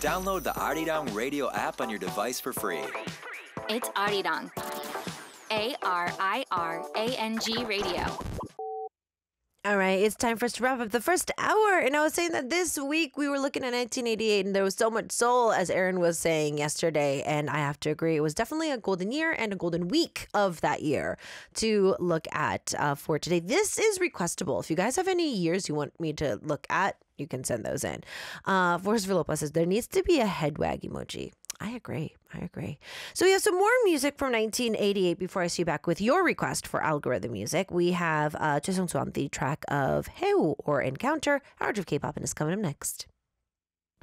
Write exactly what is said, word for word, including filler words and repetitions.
Download the Arirang Radio app on your device for free. It's Arirang. A R I R A N G Radio. All right, it's time for us to wrap up the first hour. And I was saying that this week we were looking at nineteen eighty-eight and there was so much soul, as Aaron was saying yesterday. And I have to agree, it was definitely a golden year and a golden week of that year to look at uh, for today. This is requestable. If you guys have any years you want me to look at, you can send those in. Uh, Forrest Villopa says, there needs to be a head wag emoji. I agree. I agree. So we have some more music from nineteen eighty-eight before I see you back with your request for algorithm music. We have uh, Choi Sung-soo on the track of Heu or Encounter. Our of K-pop and is coming up next.